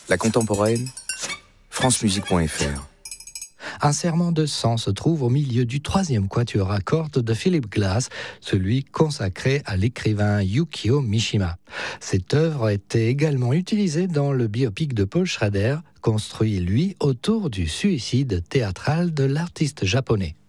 La contemporaine, francemusique.fr. Un serment de sang se trouve au milieu du 3e quatuor à cordes de Philip Glass, celui consacré à l'écrivain Yukio Mishima. Cette œuvre était également utilisée dans le biopic de Paul Schrader, construit lui autour du suicide théâtral de l'artiste japonais.